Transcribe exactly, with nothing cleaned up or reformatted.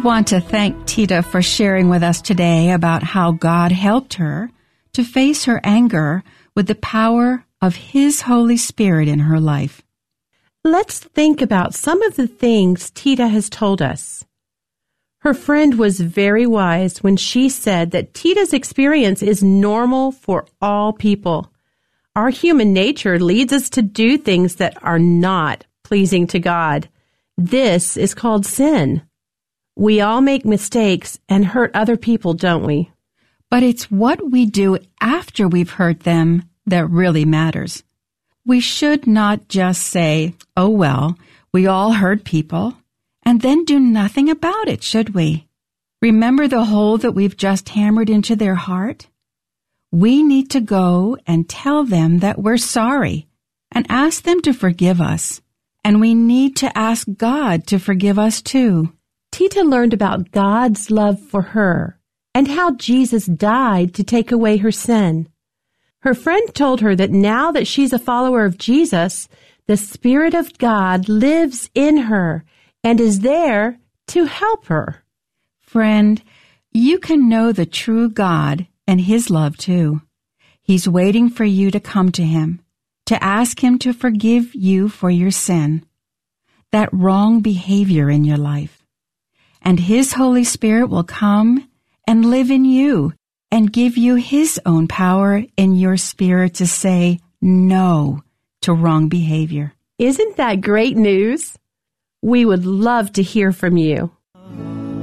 want to thank Tita for sharing with us today about how God helped her to face her anger with the power of His Holy Spirit in her life. Let's think about some of the things Tita has told us. Her friend was very wise when she said that Tita's experience is normal for all people. Our human nature leads us to do things that are not pleasing to God. This is called sin. We all make mistakes and hurt other people, don't we? But it's what we do after we've hurt them that really matters. We should not just say, oh, well, we all hurt people, and then do nothing about it, should we? Remember the hole that we've just hammered into their heart? We need to go and tell them that we're sorry and ask them to forgive us. And we need to ask God to forgive us too. Tita learned about God's love for her and how Jesus died to take away her sin. Her friend told her that now that she's a follower of Jesus, the Spirit of God lives in her and is there to help her. Friend, you can know the true God and His love too. He's waiting for you to come to Him, to ask Him to forgive you for your sin, that wrong behavior in your life. And His Holy Spirit will come and live in you and give you His own power in your spirit to say no to wrong behavior. Isn't that great news? We would love to hear from you.